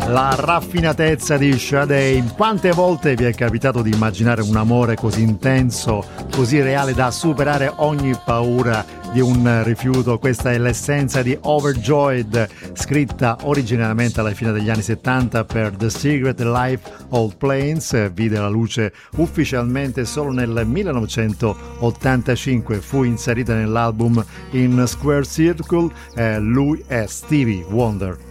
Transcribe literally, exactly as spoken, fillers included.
La raffinatezza di Sade. Quante volte vi è capitato di immaginare un amore così intenso, così reale da superare ogni paura di un rifiuto? Questa è l'essenza di Overjoyed, scritta originariamente alla fine degli anni settanta per The Secret Life of Planes. Vide la luce ufficialmente solo nel millenovecentottantacinque, fu inserita nell'album In Square Circle. Eh, lui è Stevie Wonder.